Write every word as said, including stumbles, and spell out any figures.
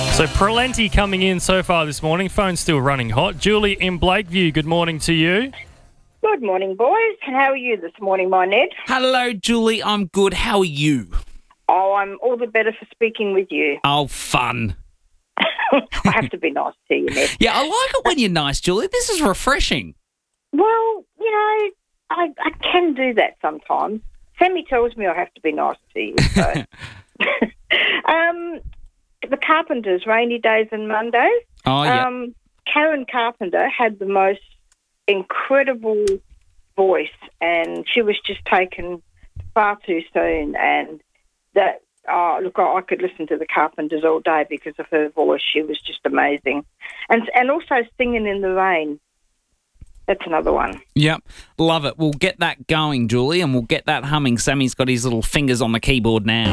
So plenty coming in so far this morning. Phone's still running hot. Julie in Blakeview, good morning to you. Good morning, boys. And how are you this morning, my Ned? Hello, Julie. I'm good. How are you? Oh, I'm all the better for speaking with you. Oh, fun. I have to be nice to you, Ned. Yeah, I like it when you're nice, Julie. This is refreshing. Well, you know, I, I can do that sometimes. Sammy tells me I have to be nice to you. So. um, the Carpenters, Rainy Days and Mondays. Oh, yeah. Um, Karen Carpenter had the most incredible voice, and she was just taken far too soon. And that, oh, look, I could listen to the Carpenters all day because of her voice. She was just amazing. And and also Singing in the Rain. That's another one. Yep. Love it. We'll get that going, Julie, and we'll get that humming. Sammy's got his little fingers on the keyboard now.